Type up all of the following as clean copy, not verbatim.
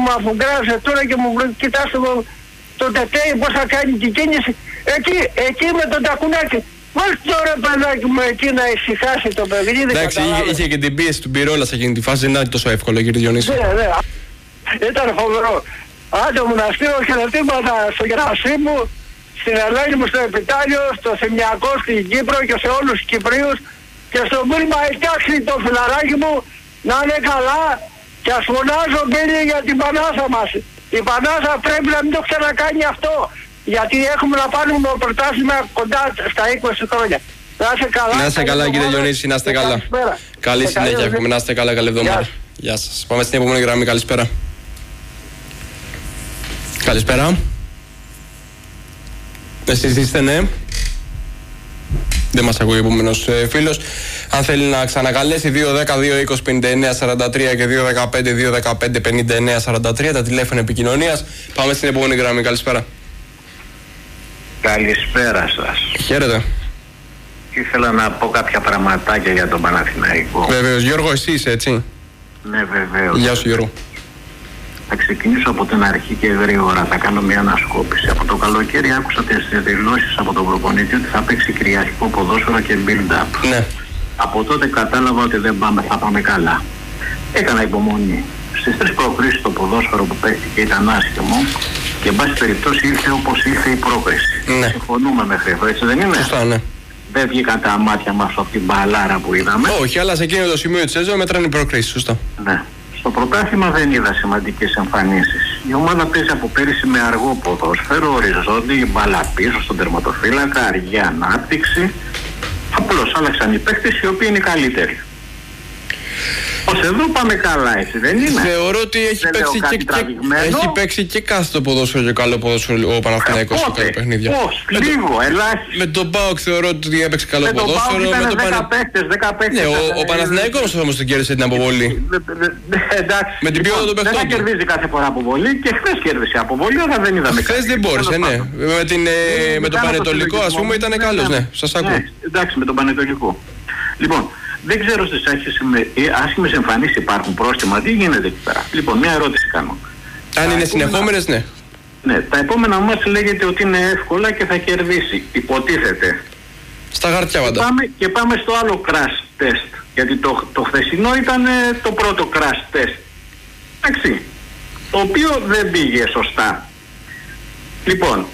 μου αφουγκράζε τώρα και μου κοιτάς το τετέι πώς θα κάνει την κίνηση. Εκεί με τον τακουνάκι. Βάλτε τώρα παιδάκι μου εκεί να ησυχάσει το παιδί. Εντάξει, είχε και την πίεση του Μπιρόλα σε εκείνη τη φάση, δεν ήταν τόσο εύκολο, κύριε Διονύση. Ναι. Ήταν φοβερό. Άντε μου να στείλω χαιρετήματα στο Γερασίμου, στην Ελένη μου στο Επιτάλιο, στο Θημιακό στην Κύπρο και σε όλους τους Κυπρίους και στο Μίλμα Εκτάξη το φιλαράκι μου να είναι καλά και ας φωνάζω Μπίλη για την Πανάσα μας. Η Πανάσα πρέπει να μην το ξανακάνει αυτό, γιατί έχουμε να πάρουμε πρωτάθλημα κοντά στα 20 χρόνια. Να είστε καλά. Να είστε καλά κύριε Διονύση, να είστε καλά. Καλή συνέχεια έχουμε, να είστε καλά, καλή εβδομάδα. Γεια σας. Πάμε στην επόμενη γραμμή, καλησπέρα. Καλησπέρα. Εσείς είστε, ναι. Δεν μας ακούει ο επόμενος φίλος. Αν θέλει να ξανακαλέσει 2-10-2-20-59-43 και 2-15-2-15-59-43 τα τηλέφωνα επικοινωνίας. Πάμε στην επόμενη γραμμή, καλησπέρα. Καλησπέρα σας. Χαίρετε. Ήθελα να πω κάποια πραγματάκια για τον Παναθηναϊκό. Βεβαίως. Γιώργο, εσύ είσαι, έτσι? Ναι, βεβαίως. Γεια σου, Γιώργο. Θα ξεκινήσω από την αρχή και γρήγορα. Θα κάνω μια ανασκόπηση. Από το καλοκαίρι άκουσα τις δηλώσεις από τον προπονητή ότι θα παίξει κυριαρχικό ποδόσφαιρο και build-up. Ναι. Από τότε κατάλαβα ότι δεν θα πάμε καλά. Έκανα υπομονή. Στις 3 προκρίσεις το ποδόσφαιρο που παίχτηκε ήταν άσχημο και εν πάση περιπτώσει ήρθε όπως ήρθε η πρόκριση. Ναι. Συμφωνούμε μέχρι εδώ, έτσι δεν είναι? Σωστά, ναι. Δεν βγήκαν τα μάτια μας από την μπαλάρα που είδαμε. Όχι, αλλά σε εκείνο το σημείο της σεζόν μέτρανε οι προκρίσεις, σωστά. Ναι. Στο πρωτάθλημα δεν είδα σημαντικές εμφανίσεις. Η ομάδα παίζει από πέρυσι με αργό ποδόσφαιρο, οριζόντια, μπάλα πίσω στον τερματοφύλακα, αργή ανάπτυξη. Απλώς άλλαξαν οι παίκτες οι οποίοι είναι καλύτεροι. Ως εδώ πάμε καλά, έτσι δεν είναι? Θεωρώ ότι έχει παίξει και κάθετο ποδόσφαιρο και καλό ποδόσφαιρο ο Παναθηναϊκός σε κάποια παιχνίδια. Πώς, λίγο, ελάχιστα. Με τον ΠΑΟΚ θεωρώ ότι έπαιξε καλό ποδόσφαιρο. Με τον ΠΑΟΚ ήταν 10 παίκτες. Ναι, ο Παναθηναϊκός όμως τον κέρδισε την αποβολή. Εντάξει. Με την ποιότητα των παιχτών. Δεν κερδίζει κάθε φορά αποβολή και χθες κέρδισε αποβολή, αλλά δεν είδαμε. Χθες δεν μπόρεσε, ναι. Με τον Πανετολικό ας πούμε ήταν καλός, ναι. Σας ακούω. Εντάξει, με τον Πανετολικό. Λοιπόν, δεν ξέρω στις άσχημες εμφανίσεις υπάρχουν πρόστιμα, τι γίνεται εκεί πέρα. Λοιπόν, μια ερώτηση κάνω. Αν είναι συνεχόμενες, ναι. Ναι, τα επόμενα μας λέγεται ότι είναι εύκολα και θα κερδίσει. Υποτίθεται. Στα χαρτιά πάντα. Και πάμε στο άλλο crash test. Γιατί το χθεσινό ήταν το πρώτο crash test. Εντάξει. Το οποίο δεν πήγε σωστά. Λοιπόν,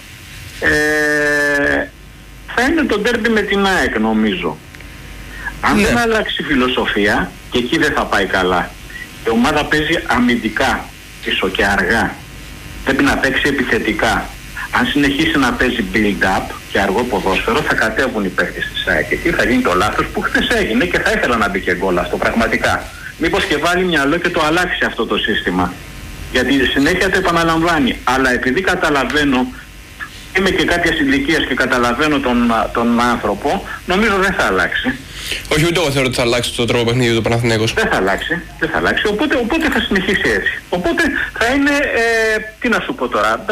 θα είναι το ντέρμπι με την ΑΕΚ νομίζω. Αν δεν αλλάξει η φιλοσοφία, και εκεί δεν θα πάει καλά. Η ομάδα παίζει αμυντικά, πίσω και αργά. Πρέπει να παίξει επιθετικά. Αν συνεχίσει να παίζει build-up και αργό ποδόσφαιρο, θα κατέβουν οι παίκτες της ΑΕΚ. Εκεί θα γίνει το λάθος που χθες έγινε και θα ήθελα να μπει και γκολ αυτό πραγματικά. Μήπως και βάλει μυαλό και το αλλάξει αυτό το σύστημα. Γιατί συνέχεια το επαναλαμβάνει. Αλλά επειδή καταλαβαίνω, είμαι και κάποιας ηλικίας και καταλαβαίνω τον άνθρωπο, νομίζω δεν θα αλλάξει. Όχι, ούτε εγώ θεωρώ ότι θα αλλάξει τον τρόπο παιχνίδιου του Παναθηναϊκός. Δεν θα αλλάξει. Οπότε θα συνεχίσει έτσι. Οπότε θα είναι, τι να σου πω τώρα,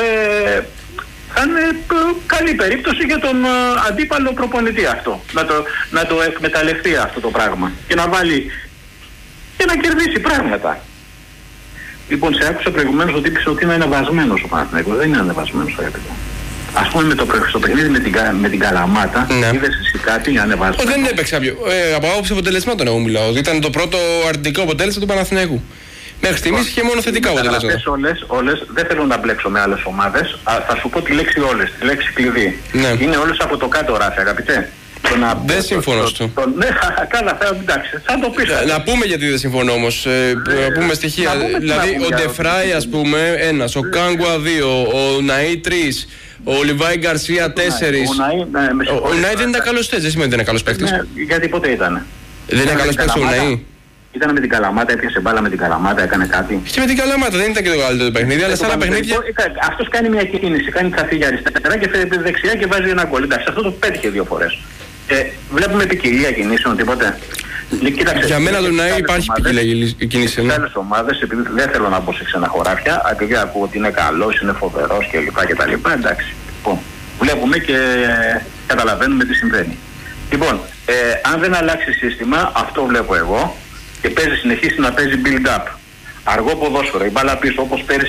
θα είναι καλή περίπτωση για τον αντίπαλο προπονητή αυτό. Να το εκμεταλλευτεί αυτό το πράγμα και να βάλει και να κερδίσει πράγματα. Λοιπόν, σε άκουσα προηγουμένως ότι είπες ότι είναι ανεβασμένος ο Παναθηναϊκός. Δεν είναι ανεβασμένος, αγαπητέ. Ας πούμε στο παιχνίδι με την Καλαμάτα, είδες εσύ κάτι ανεβασμένο? Δεν έπαιξε κάποιο. Από άποψη αποτελεσμάτων εγώ μιλάω. Ήταν το πρώτο αρνητικό αποτέλεσμα του Παναθηναϊκού. Μέχρι στιγμής είχε μόνο θετικά αποτελέσματα. Όλες, δεν θέλω να μπλέξω με άλλες ομάδες. Θα σου πω τη λέξη όλες, τη λέξη κλειδί. Ναι. Είναι όλες από το κάτω ράφι, αγαπητέ. Δεν συμφωνώ στο. Ναι, καλά, εντάξει, θα το πεις. Να πούμε γιατί δεν συμφωνώ όμως. Να πούμε στοιχεία. Δηλαδή ο Ντεφράι ας πούμε 1, ο Κάγκουα 2, ο Ναΐ 3. Ο Λιβάη Γκαρσία 4. Ο Νάι δεν ήταν καλός παίκτης, δεν σημαίνει ότι είναι καλός παίκτης. Γιατί πότε ήταν? Δεν είναι καλός παίκτης ο Νάι. Ήταν με την Καλαμάτα, έπιασε μπάλα με την Καλαμάτα, έκανε κάτι. Και με την Καλαμάτα δεν ήταν και το καλύτερο παιχνίδι, αλλά σε άλλα παιχνίδια. Αυτός κάνει μια κίνηση, κάνει θα φύγει αριστερά και φέρει δεξιά και βάζει ένα γκολ. Εντάξει, αυτό το πέτυχε 2 φορές. Βλέπουμε ποικιλία κινήσεων, τίποτε. Κοίταξε, για μένα τον Νάι υπάρχει ποικιλία κινήσεων. Σε άλλες ομάδες, επειδή δεν θέλω να μπω σε ξένα χωράφια, επειδή ακούω ότι είναι καλός, είναι φοβερός κτλ. Εντάξει. Λοιπόν, βλέπουμε και καταλαβαίνουμε τι συμβαίνει. Λοιπόν, αν δεν αλλάξει σύστημα, αυτό βλέπω εγώ, και συνεχίσει να παίζει build-up. Αργό ποδόσφαιρο, η μπάλα πίσω όπως πέρυσι.